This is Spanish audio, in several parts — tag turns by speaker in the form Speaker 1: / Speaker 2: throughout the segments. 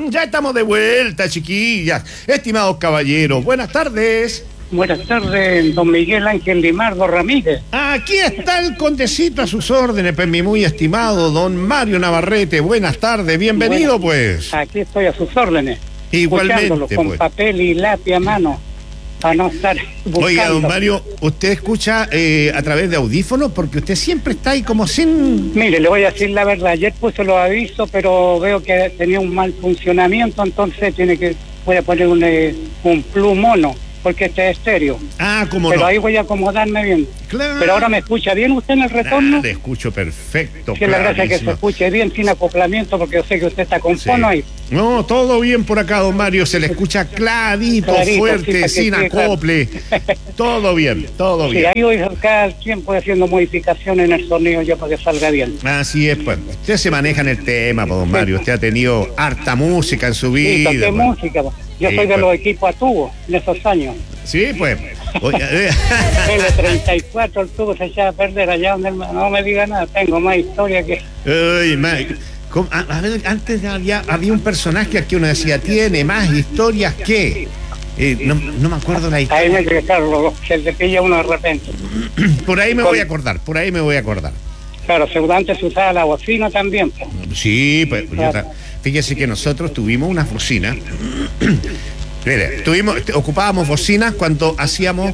Speaker 1: Ya estamos de vuelta, chiquillas. Estimados caballeros, buenas tardes.
Speaker 2: Buenas tardes, don Miguel Ángel Limardo Ramírez.
Speaker 1: Aquí está el condecito a sus órdenes, pues, mi muy estimado don Mario Navarrete. Buenas tardes, bienvenido, bueno, pues.
Speaker 2: Aquí estoy a sus órdenes.
Speaker 1: Igualmente,
Speaker 2: con
Speaker 1: pues,
Speaker 2: papel y lápiz a mano, para no estar buscando.
Speaker 1: Oiga, don Mario, ¿usted escucha a través de audífonos? Porque usted siempre está ahí como sin...
Speaker 2: Mire, le voy a decir la verdad, ayer puse los avisos, pero veo que tenía un mal funcionamiento, entonces voy a poner un plus mono, porque este es estéreo.
Speaker 1: Ah, ¿cómo
Speaker 2: pero
Speaker 1: no?
Speaker 2: ahí voy a acomodarme bien.
Speaker 1: Claro.
Speaker 2: Pero ahora me escucha bien usted en el retorno.
Speaker 1: Le escucho perfecto.
Speaker 2: Sí, la gracia es que se escuche bien, sin acoplamiento, porque yo sé que usted está con fono ahí.
Speaker 1: No, todo bien por acá, don Mario. Se le escucha clarito, fuerte,
Speaker 2: sí,
Speaker 1: sin acople. Todo bien, todo bien.
Speaker 2: Sí, ahí voy cada tiempo haciendo modificaciones en el sonido ya para que salga bien.
Speaker 1: Así es, pues. Usted se maneja en el tema, pues, don Mario. Usted ha tenido harta música en su vida.
Speaker 2: Sí, toqué música. Yo soy de los equipos a tubo en esos años.
Speaker 1: Sí, pues.
Speaker 2: L34, el tubo se echaba a perder allá donde no me diga nada. Tengo más historia que...
Speaker 1: Ay, a ver, antes había un personaje que uno decía, tiene más historias que... no me acuerdo la historia.
Speaker 2: Ahí me claro, se le pilla uno de repente.
Speaker 1: Por ahí me voy a acordar.
Speaker 2: Claro, seguramente se usaba la bocina también.
Speaker 1: Sí, pues claro. Fíjese que nosotros tuvimos una bocina. Mire, ocupábamos bocinas cuando hacíamos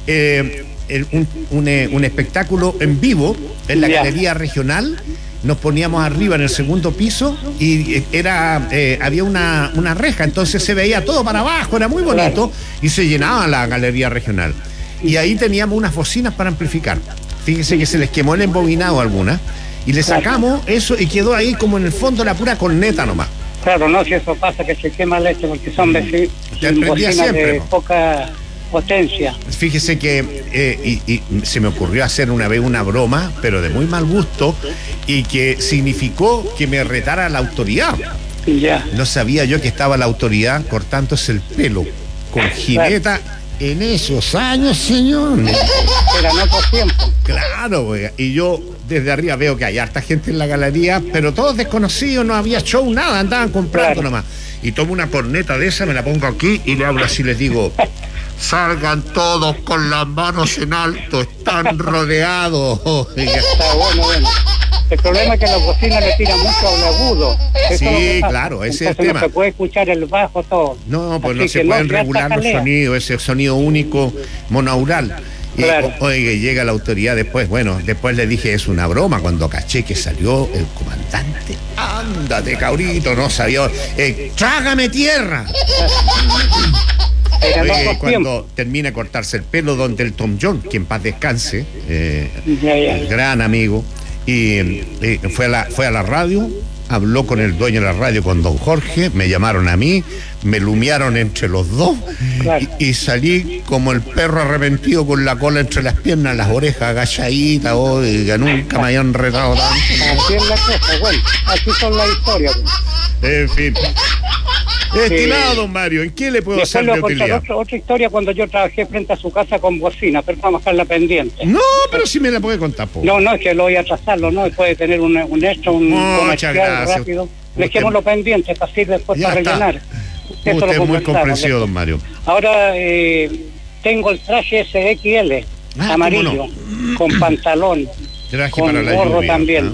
Speaker 1: un espectáculo en vivo en la Galería Regional. Nos poníamos arriba en el segundo piso y había una reja, entonces se veía todo para abajo, era muy bonito, y se llenaba la Galería Regional. Y ahí teníamos unas bocinas para amplificar. Fíjese que se les quemó el embobinado a algunas y le sacamos eso y quedó ahí como en el fondo la pura corneta nomás.
Speaker 2: Claro, no, si eso pasa que se quema el porque son bocinas de poca potencia.
Speaker 1: Fíjese que y se me ocurrió hacer una vez una broma, pero de muy mal gusto, y que significó que me retara la autoridad.
Speaker 2: Ya.
Speaker 1: No sabía yo que estaba la autoridad cortándose el pelo con jineta en esos años, señor.
Speaker 2: Era en otro tiempo.
Speaker 1: Claro, oiga, y yo desde arriba veo que hay harta gente en la galería, pero todos desconocidos, no había show, nada, andaban comprando nomás. Y tomo una corneta de esa, me la pongo aquí y le hablo así, les digo, salgan todos con las manos en alto, están rodeados.
Speaker 2: Está bueno. El problema es que la bocina le tira mucho al agudo.
Speaker 1: Sí, claro, ese es el tema.
Speaker 2: No se puede escuchar el bajo todo.
Speaker 1: No, pues no se pueden regular los sonidos, ese sonido único, monaural.
Speaker 2: Claro.
Speaker 1: Oiga, llega la autoridad después, después le dije, es una broma, cuando caché que salió el comandante. Ándate, cabrito, no sabía. ¡Trágame tierra! Oye, cuando termina de cortarse el pelo, don del Tom John, que en paz descanse, el gran amigo, y fue a la radio, habló con el dueño de la radio, con don Jorge, me llamaron a mí, me lumearon entre los dos, claro. y salí como el perro arrepentido con la cola entre las piernas, las orejas agachaditas, que nunca me habían retado tanto.
Speaker 2: Así es la cosa, bueno, así son las historias.
Speaker 1: En fin. Estimado don Mario, ¿en qué le puedo hacer de utilidad?
Speaker 2: Otra historia cuando yo trabajé frente a su casa con bocina, pero vamos a dejarla pendiente.
Speaker 1: No, pero si me la puede contar, po.
Speaker 2: No, es que lo voy a trazarlo, ¿no? Puede tener un extra, un comercial rápido. Dejémoslo pendiente para así después para rellenar.
Speaker 1: Usted es muy comprensivo, don Mario.
Speaker 2: Ahora tengo el traje SXL, amarillo, con pantalón.
Speaker 1: Traje
Speaker 2: con
Speaker 1: para la
Speaker 2: gorro
Speaker 1: lluvia,
Speaker 2: también.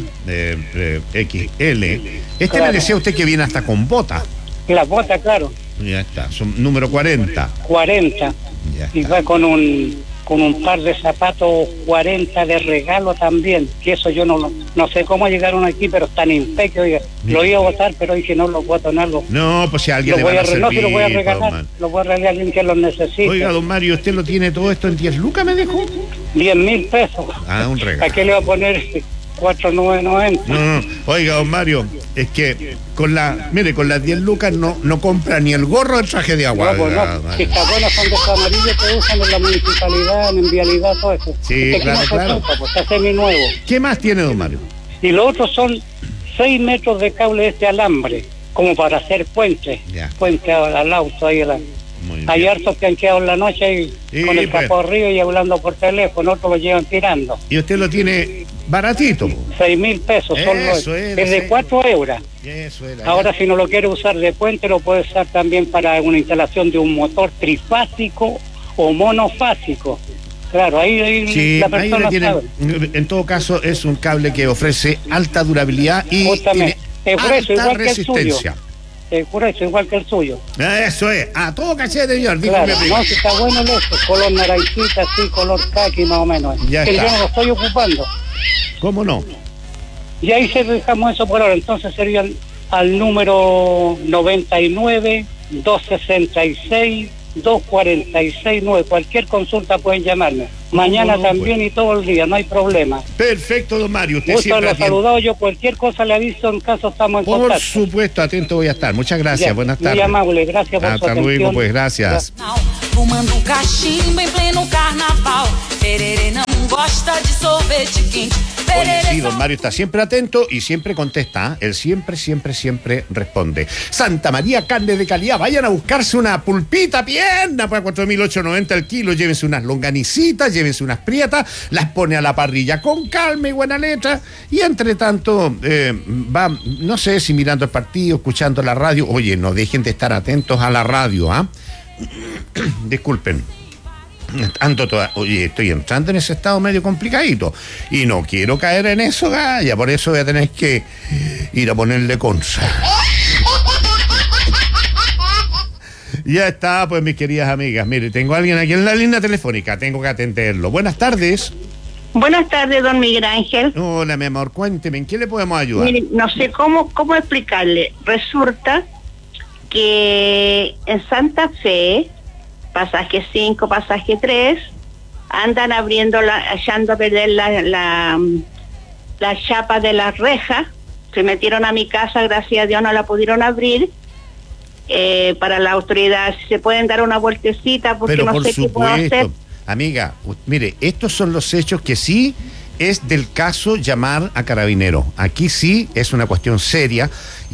Speaker 1: XL.
Speaker 2: Claro.
Speaker 1: Me decía usted que viene hasta con bota.
Speaker 2: La bota, claro.
Speaker 1: Ya está, son número 40.
Speaker 2: 40. Y va con un par de zapatos 40 de regalo también, que eso yo no sé cómo llegaron aquí, pero están impecables, oiga. Lo iba a votar, pero dije no lo voy a donarlo.
Speaker 1: No, pues si a alguien le van a servir.
Speaker 2: No, se lo voy a regalar, lo voy a regalar a alguien que lo necesite.
Speaker 1: Oiga, don Mario, ¿usted lo tiene todo esto en 10 lucas, me dijo?
Speaker 2: 10.000 pesos.
Speaker 1: Ah, un regalo.
Speaker 2: ¿A qué le va a poner 4.990?
Speaker 1: No, oiga, don Mario, es que con las 10 lucas no compra ni el gorro del traje de agua.
Speaker 2: No. Si está bueno, son de esos amarillos que usan en la municipalidad, en vialidad, todo eso.
Speaker 1: Sí, claro.
Speaker 2: Pues está seminuevo.
Speaker 1: ¿Qué más tiene, don Mario?
Speaker 2: Y lo otro son 6 metros de cable de este alambre, como para hacer puente al auto ahí. Hay hartos que han quedado en la noche y con el capó arriba y hablando por teléfono, otros lo llevan tirando.
Speaker 1: ¿Y usted lo tiene Baratito.
Speaker 2: 6.000 pesos. Es de 4 euros.
Speaker 1: Eso era.
Speaker 2: Ahora, si no lo quiere usar de puente, lo puede usar también para una instalación de un motor trifásico o monofásico. Claro, ahí
Speaker 1: sí,
Speaker 2: la persona
Speaker 1: ahí
Speaker 2: sabe.
Speaker 1: En todo caso, es un cable que ofrece alta durabilidad y
Speaker 2: justamente,
Speaker 1: tiene alta resistencia.
Speaker 2: Es grueso, igual que el suyo.
Speaker 1: Eso es, a todo cachete, señor.
Speaker 2: Claro, no, si está bueno eso, color naranjita, así, color caqui más o menos.
Speaker 1: Ya
Speaker 2: que
Speaker 1: está.
Speaker 2: yo no lo estoy ocupando.
Speaker 1: ¿Cómo no?
Speaker 2: Y ahí se dejamos eso por ahora, entonces sería al número 99-266-246-9. Cualquier consulta pueden llamarme. Mañana también y todo el día, no hay problema.
Speaker 1: Perfecto, don Mario. Usted
Speaker 2: Gusto
Speaker 1: siempre
Speaker 2: lo saludado, yo cualquier cosa le aviso en caso estamos en contacto.
Speaker 1: Por supuesto, atento voy a estar. Muchas gracias,
Speaker 2: Ya,
Speaker 1: buenas tardes.
Speaker 2: muy amable, gracias por su
Speaker 1: Hasta
Speaker 2: atención.
Speaker 1: luego, pues, gracias.
Speaker 3: Fumando cachimbo em pleno carnaval. Perere não gosta de sorvete quente.
Speaker 1: Oye, sí, don Mario está siempre atento y siempre contesta. Él siempre, siempre, siempre responde. Santa María, carne de calidad. Vayan a buscarse una pulpita pierna para 4.890 el kilo. Llévense unas longanicitas, llévense unas prietas, las pone a la parrilla con calma y buena letra. Y entre tanto, va, no sé si mirando el partido, escuchando la radio. Oye, no dejen de estar atentos a la radio, ¿ah? Disculpen. Oye, estoy entrando en ese estado medio complicadito y no quiero caer en eso, Gaya, por eso voy a tener que ir a ponerle contra. Ya está, pues, mis queridas amigas. Mire, tengo a alguien aquí en la línea telefónica, tengo que atenderlo. Buenas tardes.
Speaker 4: Buenas tardes, don Miguel Ángel.
Speaker 1: Hola, mi amor, cuénteme, ¿en qué le podemos ayudar?
Speaker 4: Mire, no sé cómo explicarle. Resulta que en Santa Fe, pasaje 5, pasaje 3, andan echando a perder la chapa de la reja. Se metieron a mi casa, gracias a Dios no la pudieron abrir. Para la autoridad, si se pueden dar una vueltecita, porque
Speaker 1: pero
Speaker 4: no
Speaker 1: por
Speaker 4: sé qué puedo hacer.
Speaker 1: supuesto, amiga, mire, estos son los hechos que sí es del caso llamar a Carabineros. Aquí sí es una cuestión seria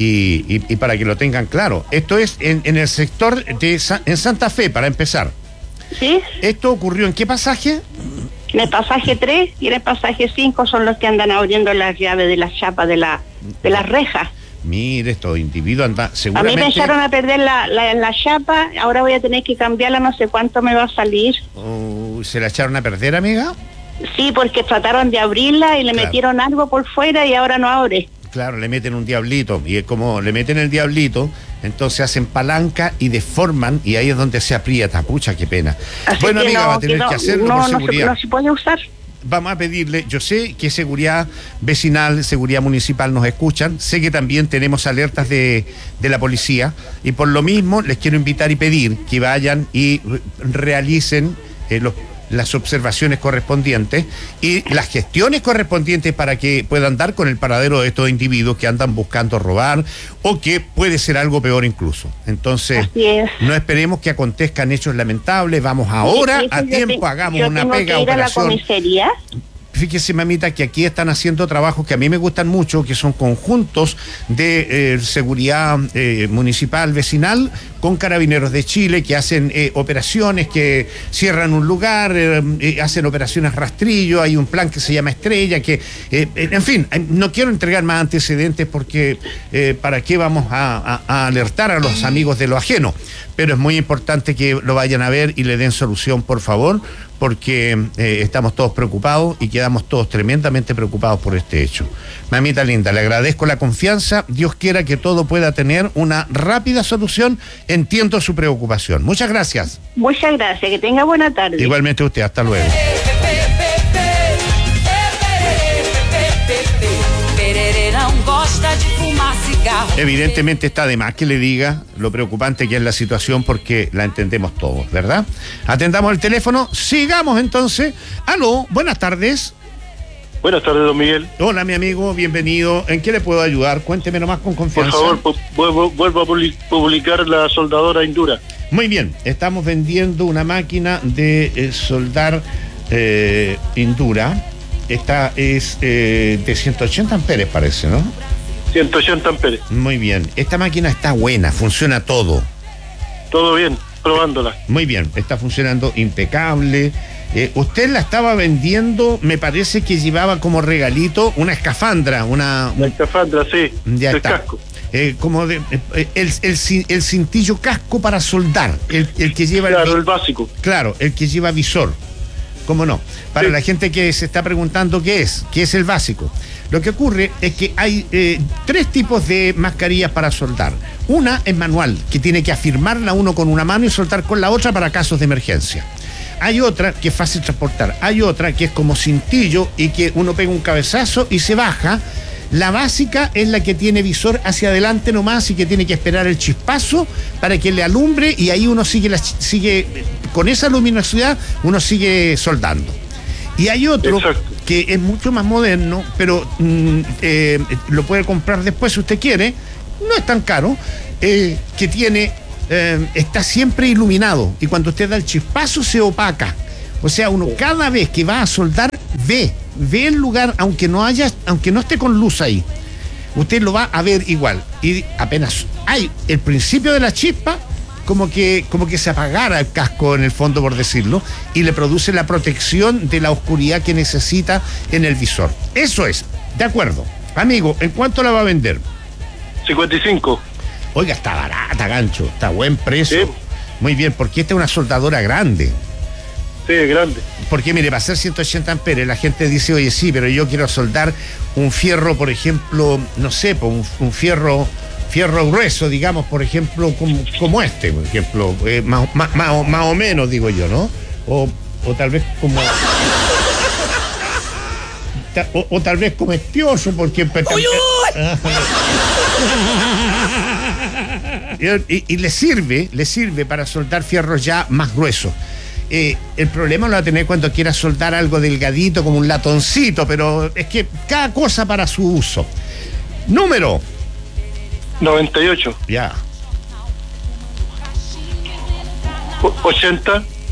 Speaker 1: y para que lo tengan claro. Esto es en el sector en Santa Fe, para empezar.
Speaker 4: ¿Sí?
Speaker 1: ¿Esto ocurrió en qué pasaje?
Speaker 4: En el pasaje 3 y en el pasaje 5 son los que andan abriendo las llaves de la chapa de la reja.
Speaker 1: Mire, estos individuos andan
Speaker 4: A
Speaker 1: seguramente...
Speaker 4: mí me echaron a perder la chapa, ahora voy a tener que cambiarla, no sé cuánto me va a salir.
Speaker 1: ¿Se la echaron a perder, amiga?
Speaker 4: Sí, porque trataron de abrirla y le metieron algo por fuera y ahora no abre.
Speaker 1: Claro, le meten un diablito y es como le meten el diablito, entonces hacen palanca y deforman y ahí es donde se aprieta. Pucha, qué pena.
Speaker 4: Así
Speaker 1: bueno, amiga, va a tener que hacerlo por seguridad.
Speaker 4: No se puede usar.
Speaker 1: Vamos a pedirle, yo sé que seguridad vecinal, seguridad municipal nos escuchan, sé que también tenemos alertas de la policía y por lo mismo les quiero invitar y pedir que vayan y realicen las observaciones correspondientes y las gestiones correspondientes para que puedan dar con el paradero de estos individuos que andan buscando robar o que puede ser algo peor incluso. Entonces, no esperemos que acontezcan hechos lamentables, vamos ahora a tiempo, hagamos una pega,
Speaker 4: operación.
Speaker 1: ¿A
Speaker 4: la comisaría?
Speaker 1: Fíjese, mamita, que aquí están haciendo trabajos que a mí me gustan mucho, que son conjuntos de seguridad municipal, vecinal, con Carabineros de Chile, que hacen operaciones, que cierran un lugar, hacen operaciones rastrillo, hay un plan que se llama Estrella, que, en fin, no quiero entregar más antecedentes porque para qué vamos a alertar a los amigos de lo ajeno, pero es muy importante que lo vayan a ver y le den solución, por favor, porque estamos todos preocupados y quedamos todos tremendamente preocupados por este hecho. Mamita linda, le agradezco la confianza, Dios quiera que todo pueda tener una rápida solución, entiendo su preocupación. Muchas gracias.
Speaker 4: Muchas gracias, que tenga buena tarde.
Speaker 1: Igualmente usted, hasta luego. Evidentemente está de más que le diga lo preocupante que es la situación porque la entendemos todos, ¿verdad? Atendamos el teléfono, sigamos entonces. Aló, buenas tardes.
Speaker 5: Buenas tardes, don Miguel.
Speaker 1: Hola, mi amigo, bienvenido. ¿En qué le puedo ayudar? Cuénteme nomás con confianza.
Speaker 5: Por favor, vuelvo a publicar la soldadora Indura.
Speaker 1: Muy bien, estamos vendiendo una máquina de soldar Indura. Esta es de 180 amperes, parece, ¿no?
Speaker 5: 180 amperes.
Speaker 1: Muy bien. Esta máquina está buena, funciona todo.
Speaker 5: Todo bien, probándola.
Speaker 1: Muy bien, está funcionando impecable. Usted la estaba vendiendo, me parece que llevaba como regalito una escafandra,
Speaker 5: Una escafandra, sí.
Speaker 1: Ya
Speaker 5: el
Speaker 1: está.
Speaker 5: casco.
Speaker 1: Como el cintillo casco para soldar, el que lleva
Speaker 5: Claro, el básico.
Speaker 1: Claro, el que lleva visor. ¿Cómo no? Para la gente que se está preguntando qué es el básico. Lo que ocurre es que hay 3 tipos de mascarillas para soldar. Una es manual, que tiene que afirmarla uno con una mano y soltar con la otra para casos de emergencia. Hay otra que es fácil transportar. Hay otra que es como cintillo y que uno pega un cabezazo y se baja. La básica es la que tiene visor hacia adelante nomás y que tiene que esperar el chispazo para que le alumbre y ahí uno sigue con esa luminosidad, uno sigue soldando. Y hay otro que es mucho más moderno, pero lo puede comprar después si usted quiere, no es tan caro, que tiene, está siempre iluminado y cuando usted da el chispazo se opaca. O sea, uno cada vez que va a soldar ve el lugar, aunque no esté con luz ahí. Usted lo va a ver igual. Y apenas hay el principio de la chispa, como que se apagara el casco en el fondo, por decirlo, y le produce la protección de la oscuridad que necesita en el visor. Eso es, de acuerdo. Amigo, ¿en cuánto la va a vender?
Speaker 5: 55.
Speaker 1: Oiga, está barata, gancho, está a buen precio.
Speaker 5: Sí.
Speaker 1: Muy bien, porque esta es una soldadora grande.
Speaker 5: Sí, es grande.
Speaker 1: Porque mire, para hacer 180 amperes, la gente dice, oye, sí, pero yo quiero soldar un fierro, por ejemplo, no sé, un fierro grueso, digamos, por ejemplo, como este, por ejemplo, más o menos, digo yo, ¿no? O tal vez como... o tal vez como espioso, porque... y le sirve para soldar fierros ya más gruesos. El problema lo va a tener cuando quiera soldar algo delgadito como un latoncito, pero es que cada cosa para su uso. Número
Speaker 5: 98.
Speaker 1: Ya.
Speaker 5: 80.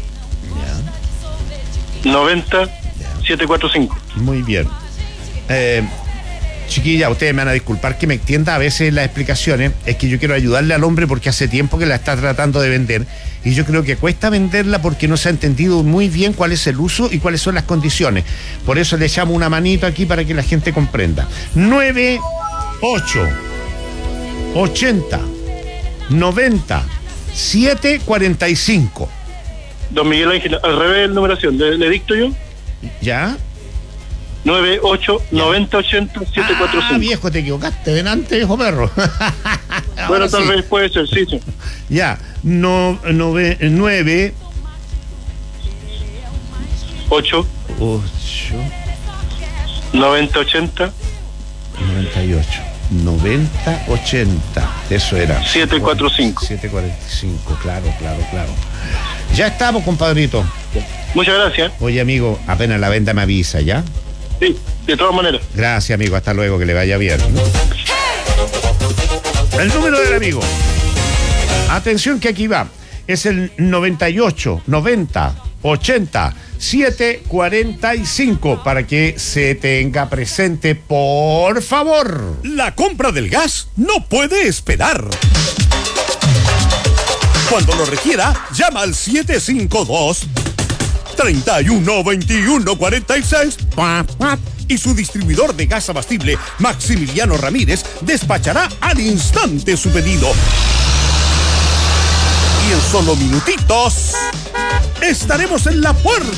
Speaker 1: Ya.
Speaker 5: 90. 745.
Speaker 1: Muy bien. Chiquilla, ustedes me van a disculpar que me extienda a veces las explicaciones. Es que yo quiero ayudarle al hombre porque hace tiempo que la está tratando de vender. Y yo creo que cuesta venderla porque no se ha entendido muy bien cuál es el uso y cuáles son las condiciones. Por eso le echamos una manito aquí para que la gente comprenda. 98 80 90 745.
Speaker 5: Don Miguel Ángel, al revés de numeración, ¿le dicto yo?
Speaker 1: ¿Ya?
Speaker 5: 98 90 80 745.
Speaker 1: Ah, viejo, te equivocaste delante, viejo perro.
Speaker 5: Bueno, tal vez puede ser, sí.
Speaker 1: Ya, 9
Speaker 5: 8 90 80
Speaker 1: 98 90 80. Eso era
Speaker 5: 745.
Speaker 1: 745, claro. Ya estamos, compadrito.
Speaker 5: Muchas gracias.
Speaker 1: Oye, amigo, apenas la venta me avisa, ¿ya?
Speaker 5: Sí, de todas maneras.
Speaker 1: Gracias, amigo, hasta luego, que le vaya bien. El número del amigo. Atención que aquí va. Es el 98 90 80 745 para que se tenga presente, por favor.
Speaker 6: La compra del gas no puede esperar. Cuando lo requiera, llama al 752-312146 y su distribuidor de gas abastible, Maximiliano Ramírez, despachará al instante su pedido. Y en solo minutitos estaremos en la puerta